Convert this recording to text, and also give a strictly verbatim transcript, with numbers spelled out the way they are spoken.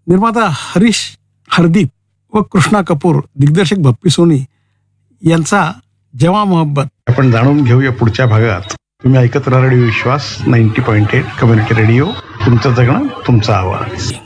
निर्माता हरीश हरदीप व कृष्णा कपूर, दिग्दर्शक भप्पी सोनी यांचा जेव्हा मोहब्बत आपण जाणून घेऊया पुढच्या भागात. तुम्ही ऐकत राहा रेडिओ विश्वास ninety point eight community radio, तुमचं जगणं तुमचा आवाज.